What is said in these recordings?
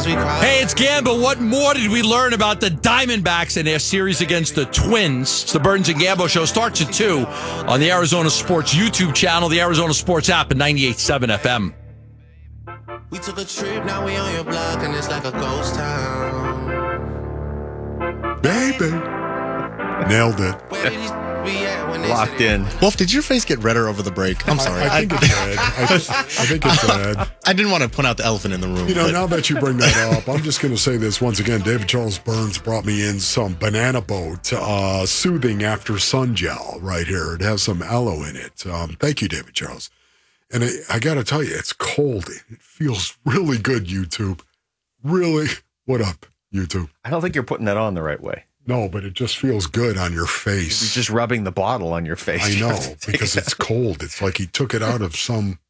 Hey, it's Gamble. What more did we learn about the Diamondbacks in their series against the Twins? It's the Burns and Gamble Show. Starts at 2 on the Arizona Sports YouTube channel, the Arizona Sports app, and 98.7 FM. We took a trip, now we on your block, and it's like a ghost town. Baby. Nailed it. Where did these be at when they Locked in. Wolf, did your face get redder over the break? I'm sorry. I think it did. I think it did. I didn't want to point out the elephant in the room. You know, but now that you bring that up, I'm just going to say this once again. David Charles Burns brought me in some Banana Boat Soothing After Sun Gel right here. It has some aloe in it. Thank you, David Charles. And I got to tell you, it's cold. It feels really good, YouTube. Really. What up, YouTube? I don't think you're putting that on the right way. No, but it just feels good on your face. You're just rubbing the bottle on your face. I know, because it's cold. It's like he took it out of some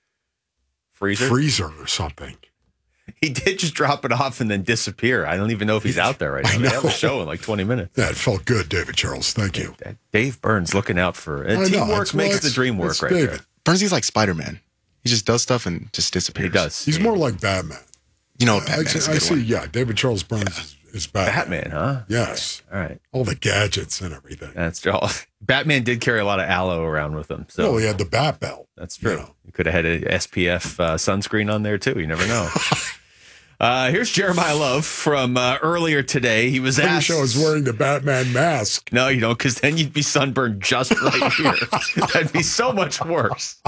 freezer or something. He did just drop it off and then disappear. I don't even know if he's out there right now. They have a show in like 20 minutes. Yeah, it felt good, David Charles. Thank you. Dave Burns looking out for I know, teamwork makes the dream work right David. there. Burnsy's like Spider-Man. He just does stuff and just disappears. He does. He's more like Batman. You know what Batman is a I good see, one. yeah. David Charles Burns is Batman. Batman, huh? Yes. All right. All the gadgets and everything. That's all. Batman did carry a lot of aloe around with him. So Well, he had the Bat Belt. that's true. You know. You could have had an SPF sunscreen on there too. You never know. Here's Jeremiah Love from earlier today. He was Pretty asked. sure I was wearing the Batman mask. No, you don't, because then you'd be sunburned just right here. That'd be so much worse.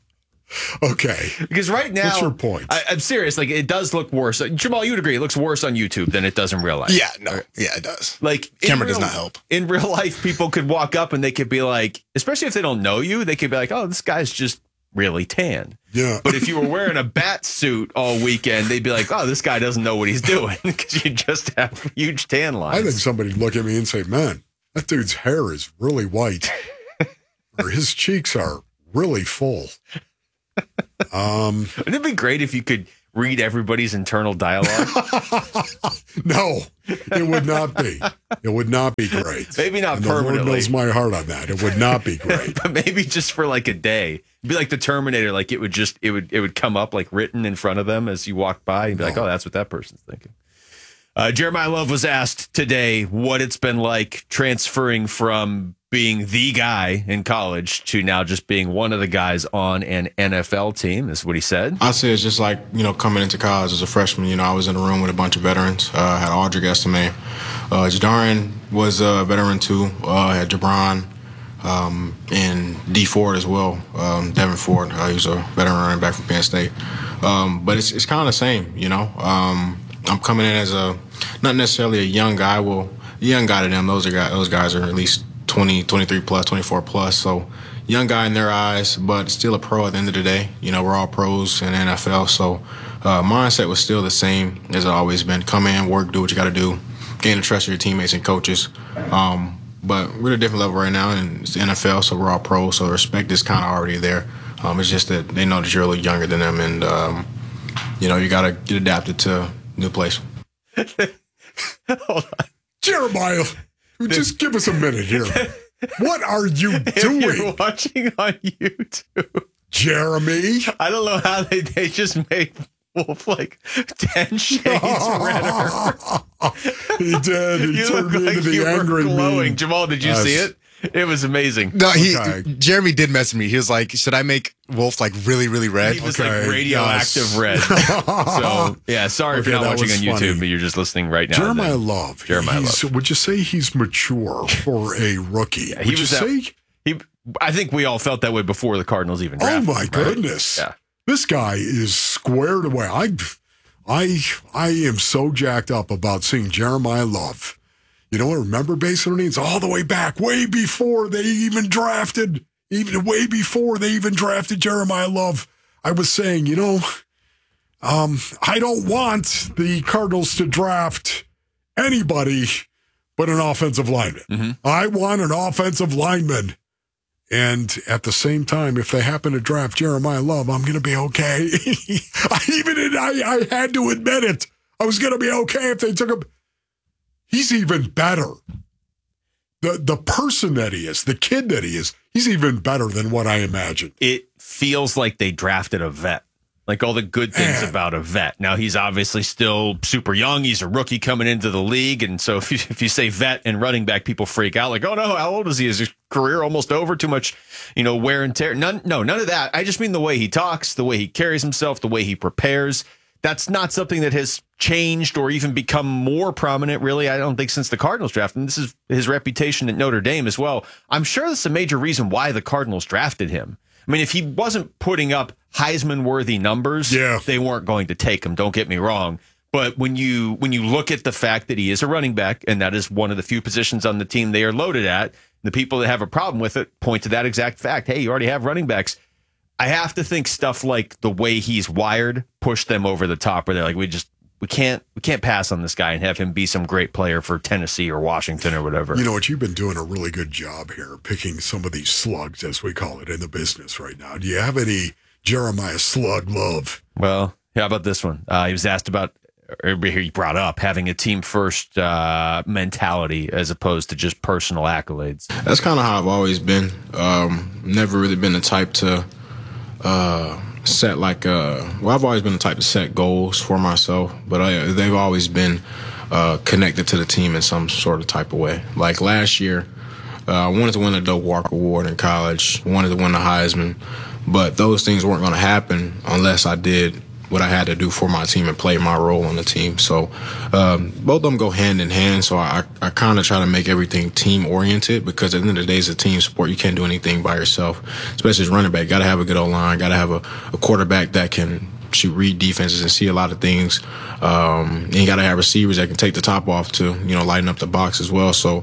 Okay. Because right now, What's your point? I'm serious. Like, it does look worse. Jamal, you would agree it looks worse on YouTube than it does in real life. Yeah, no. Yeah, it does. Like, Camera does not help. In real life, people could walk up and they could be like, especially if they don't know you, they could be like, oh, this guy's just really tan. Yeah. But if you were wearing a bat suit all weekend, they'd be like, oh, this guy doesn't know what he's doing, because you just have huge tan lines. I think somebody'd look at me and say, man, that dude's hair is really white. Or his cheeks are really full. Wouldn't it be great if you could read everybody's internal dialogue? No, it would not be. It would not be great. Maybe not and the Lord permanently. knows my heart on that. It would not be great. But maybe just for like a day. It'd be like the Terminator, like it would come up like written in front of them as you walk by and be like, oh, that's what that person's thinking. Jeremiah Love was asked today what it's been like transferring from being the guy in college to now just being one of the guys on an NFL team. This is what he said. I say it's just like, coming into college as a freshman. I was in a room with a bunch of veterans. Had Audric Estime. Jadarian was a veteran too. Had Jabron and D Ford as well. Devin Ford. He was a veteran running back from Penn State. But it's kind of the same, I'm coming in as not necessarily a young guy. Well, a young guy to them. Those guys are at least 20, 23 plus, 24 plus. So young guy in their eyes, but still a pro at the end of the day. We're all pros in the NFL. So mindset was still the same as it always been. Come in, work, do what you got to do. Gain the trust of your teammates and coaches. But we're at a different level right now, and it's the NFL, so we're all pros. So the respect is kind of already there. It's just that they know that you're a little younger than them, and, you got to get adapted to a new place. Hold on. Jeremiah, just give us a minute here. What are you doing? If you're watching on YouTube, Jeremy? I don't know how they just made Wolf like 10 shades redder. He did. He You turned look me like into you the were angry glowing. meme. Jamal, did you see it? It was amazing. No, Okay. Jeremy did mess with me. He was like, should I make Wolf like really, really red? He was Okay, like radioactive yes. red. So, yeah, sorry if Okay, you're not that watching on was YouTube, funny. but you're just listening right now. Jeremiah Then. Love. Jeremiah Love. Would you say he's mature for a rookie? Yeah, he Would you was that- say? I think we all felt that way before the Cardinals even Oh drafted my him, right? goodness! Yeah. This guy is squared away. I am so jacked up about seeing Jeremiah Love. Remember Basin Needs all the way back, way before they even drafted Jeremiah Love. I was saying, I don't want the Cardinals to draft anybody but an offensive lineman. Mm-hmm. I want an offensive lineman. And at the same time, if they happen to draft Jeremiah Love, I'm going to be okay. I had to admit it. I was going to be okay if they took him. He's even better. The person that he is, the kid that he is, he's even better than what I imagined. It feels like they drafted a vet. Like all the good things about a vet. Now, he's obviously still super young. He's a rookie coming into the league. And so if you say vet and running back, people freak out like, oh, no, how old is he? Is his career almost over? Too much, wear and tear. None of that. I just mean the way he talks, the way he carries himself, the way he prepares. That's not something that has changed or even become more prominent, really, I don't think, since the Cardinals draft. And this is his reputation at Notre Dame as well. I'm sure that's a major reason why the Cardinals drafted him. I mean, if he wasn't putting up Heisman-worthy numbers, they weren't going to take him. Don't get me wrong. But when you look at the fact that he is a running back, and that is one of the few positions on the team they are loaded at, the people that have a problem with it point to that exact fact. Hey, you already have running backs. I have to think stuff like the way he's wired pushed them over the top, where they're like, we can't pass on this guy and have him be some great player for Tennessee or Washington or whatever. You know what? You've been doing a really good job here picking some of these slugs, as we call it in the business right now. Do you have any Jeremiah slug love? Well, how about this one? He was asked about, or he brought up, having a team first mentality as opposed to just personal accolades. That's kind of how I've always been. Never really been the type to set I've always been the type to set goals for myself, but they've always been connected to the team in some sort of type of way. Like last year, I wanted to win the Doak Walker Award in college, wanted to win the Heisman, but those things weren't going to happen unless I did what I had to do for my team and play my role on the team. So both of them go hand in hand. So I kind of try to make everything team oriented, because at the end of the day, it's a team sport. You can't do anything by yourself, especially as running back. Got to have a good O-line. Got to have a quarterback that can read defenses and see a lot of things. And you got to have receivers that can take the top off to, lighten up the box as well. So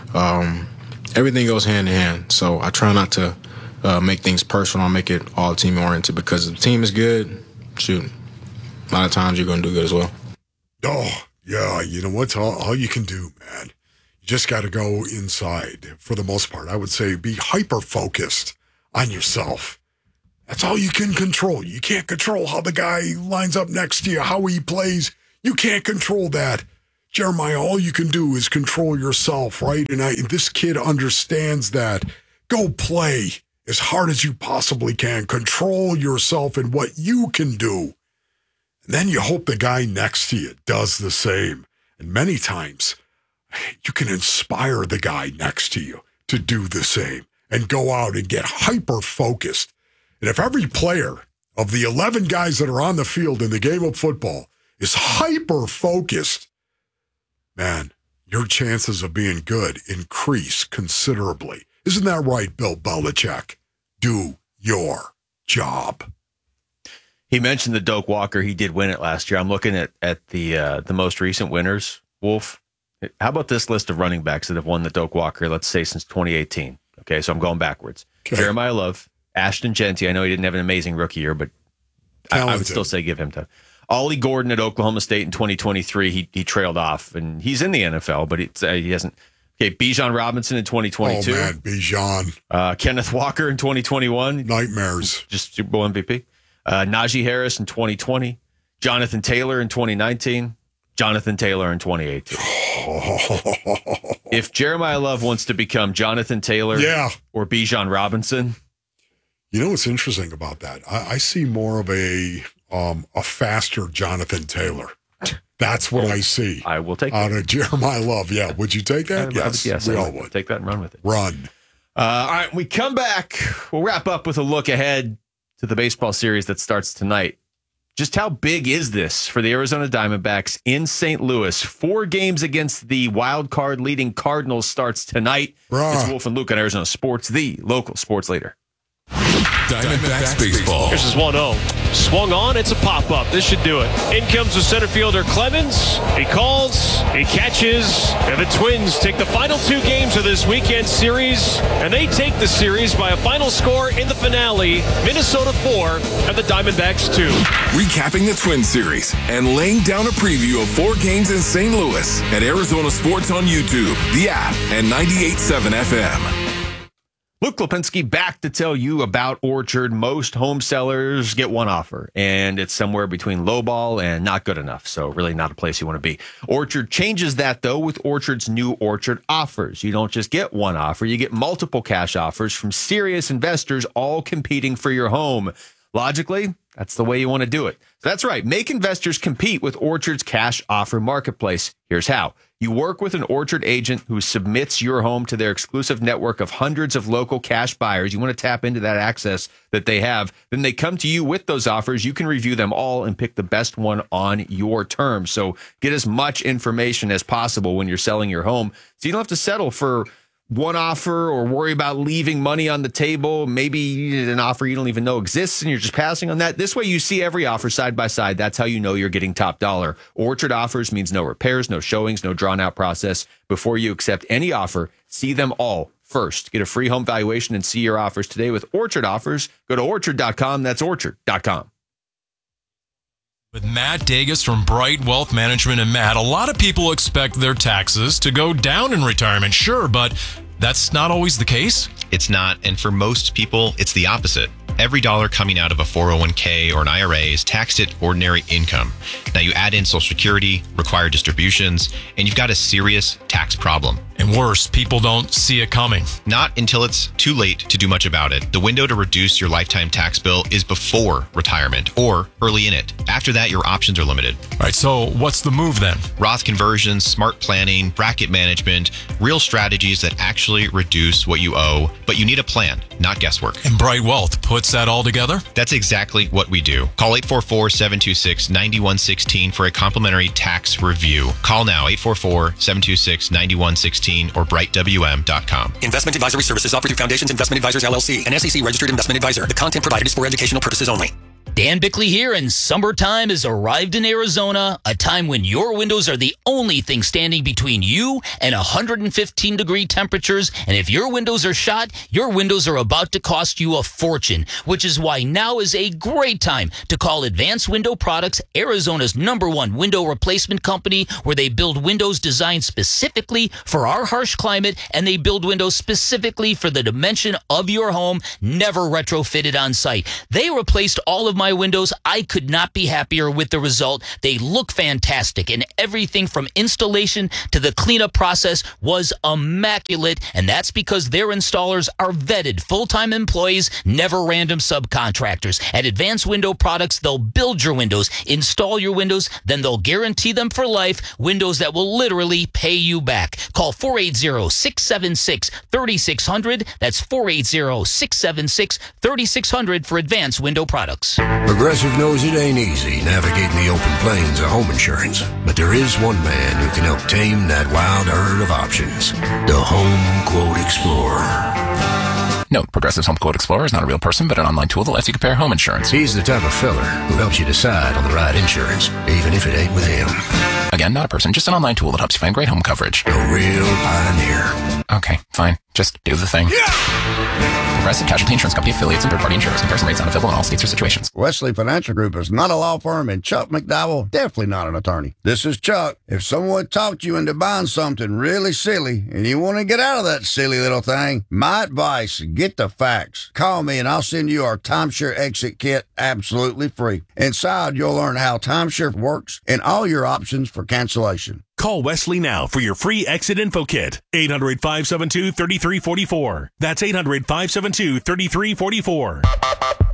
everything goes hand in hand. So I try not to make things personal. I make it all team oriented, because if the team is good, shoot, a lot of times you're going to do good as well. Oh, yeah. You know what's all you can do, man? You just got to go inside for the most part. I would say be hyper-focused on yourself. That's all you can control. You can't control how the guy lines up next to you, how he plays. You can't control that. Jeremiah, all you can do is control yourself, right? And this kid understands that. Go play as hard as you possibly can. Control yourself and what you can do. And then you hope the guy next to you does the same. And many times, you can inspire the guy next to you to do the same and go out and get hyper-focused. And if every player of the 11 guys that are on the field in the game of football is hyper-focused, man, your chances of being good increase considerably. Isn't that right, Bill Belichick? Do your job. He mentioned the Doak Walker. He did win it last year. I'm looking at the most recent winners, Wolf. How about this list of running backs that have won the Doak Walker, let's say, since 2018? Okay, so I'm going backwards. Okay. Jeremiah Love, Ashton Genty. I know he didn't have an amazing rookie year, but I would still say give him to. Ollie Gordon at Oklahoma State in 2023. He trailed off, and he's in the NFL, but he hasn't. Okay, Bijan Robinson in 2022. Oh, man, Bijan. Kenneth Walker in 2021. Nightmares. Just Super Bowl MVP. Najee Harris in 2020. Jonathan Taylor in 2019. Jonathan Taylor in 2018. If Jeremiah Love wants to become Jonathan Taylor or Bijan Robinson. You know what's interesting about that? I see more of a faster Jonathan Taylor. That's what I see. I will take out of Jeremiah Love. Yeah, would you take that? Yes, we all would. Take that and run with it. Run. All right, when we come back, we'll wrap up with a look ahead to the baseball series that starts tonight. Just how big is this for the Arizona Diamondbacks in St. Louis? 4 games against the wild card leading Cardinals starts tonight. It's Wolf and Luke on Arizona Sports, the local sports leader. Diamondbacks baseball. Here's his 1-0. Swung on. It's a pop-up. This should do it. In comes the center fielder, Clemens. He calls. He catches. And the Twins take the final 2 games of this weekend series. And they take the series by a final score in the finale. Minnesota 4 and the Diamondbacks 2. Recapping the Twins series and laying down a preview of 4 games in St. Louis at Arizona Sports on YouTube, the app, and 98.7 FM. Luke Lipinski back to tell you about Orchard. Most home sellers get one offer, and it's somewhere between lowball and not good enough, so really not a place you want to be. Orchard changes that, though, with Orchard's new Orchard offers. You don't just get one offer, you get multiple cash offers from serious investors, all competing for your home. Logically, that's the way you want to do it. So that's right. Make investors compete with Orchard's cash offer marketplace. Here's how. You work with an Orchard agent who submits your home to their exclusive network of hundreds of local cash buyers. You want to tap into that access that they have. Then they come to you with those offers. You can review them all and pick the best one on your terms. So get as much information as possible when you're selling your home, so you don't have to settle for one offer or worry about leaving money on the table. Maybe you needed an offer you don't even know exists and you're just passing on that. This way you see every offer side by side. That's how you know you're getting top dollar. Orchard offers means no repairs, no showings, no drawn out process. Before you accept any offer, see them all first. Get a free home valuation and see your offers today with Orchard offers. Go to orchard.com. That's orchard.com. With Matt Dagas from Bright Wealth Management. And Matt, a lot of people expect their taxes to go down in retirement, sure, but that's not always the case. It's not, and for most people, it's the opposite. Every dollar coming out of a 401k or an IRA is taxed at ordinary income. Now you add in Social Security, required distributions, and you've got a serious tax problem. And worse, people don't see it coming. Not until it's too late to do much about it. The window to reduce your lifetime tax bill is before retirement or early in it. After that, your options are limited. All right, so what's the move then? Roth conversions, smart planning, bracket management, real strategies that actually reduce what you owe, but you need a plan, not guesswork. And Bright Wealth puts that all together? That's exactly what we do. Call 844-726-9116 for a complimentary tax review. Call now, 844-726-9116 or brightwm.com. Investment advisory services offered through Foundations Investment Advisors, LLC, an SEC registered investment advisor. The content provided is for educational purposes only. Dan Bickley here, and summertime has arrived in Arizona, a time when your windows are the only thing standing between you and 115-degree temperatures. And if your windows are shot, your windows are about to cost you a fortune, which is why now is a great time to call Advanced Window Products, Arizona's #1 window replacement company, where they build windows designed specifically for our harsh climate, and they build windows specifically for the dimension of your home, never retrofitted on site. They replaced all of my windows. I could not be happier with the result. They look fantastic, and everything from installation to the cleanup process was immaculate, and that's because their installers are vetted full-time employees, never random subcontractors. At Advanced Window Products, they'll build your windows, install your windows, then they'll guarantee them for life, windows that will literally pay you back. Call 480-676-3600. That's 480-676-3600 for Advanced Window Products. Progressive knows it ain't easy navigating the open plains of home insurance, but there is one man who can help tame that wild herd of options. The Home Quote Explorer. Note, Progressive's Home Quote Explorer is not a real person, but an online tool that lets you compare home insurance. He's the type of fella who helps you decide on the right insurance, even if it ain't with him. Again, not a person, just an online tool that helps you find great home coverage. A real pioneer. Okay, fine. Just do the thing. Yeah! Progressive Casualty Insurance Company affiliates and third-party insurers. Comparison rates not available in all states or situations. Wesley Financial Group is not a law firm, and Chuck McDowell definitely not an attorney. This is Chuck. If someone talked you into buying something really silly and you want to get out of that silly little thing, my advice, get the facts. Call me and I'll send you our timeshare exit kit absolutely free. Inside, you'll learn how timeshare works and all your options for cancellation. Call Wesley now for your free exit info kit. 800-572-3344. That's 800-572-3344.